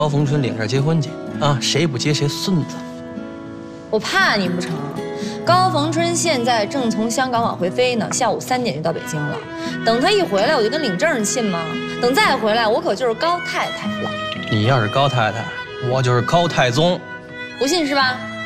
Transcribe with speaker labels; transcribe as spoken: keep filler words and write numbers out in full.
Speaker 1: 高逢春领证结婚去啊，谁不接谁孙子。
Speaker 2: 我怕你不成。高逢春现在正从香港往回飞呢，下午三点就到北京了。等他一回来，我就跟领证，你信吗？等再回来，我可就是高太太了。
Speaker 1: 你要是高太太，我就是高太宗。
Speaker 2: 不信是吧？